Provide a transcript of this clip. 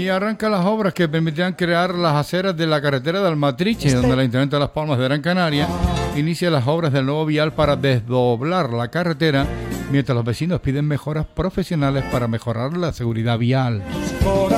Y arrancan las obras que permitirán crear las aceras de la carretera de Almatriche, donde el Ayuntamiento de Las Palmas de Gran Canaria inicia las obras del nuevo vial para desdoblar la carretera, mientras los vecinos piden mejoras profesionales para mejorar la seguridad vial.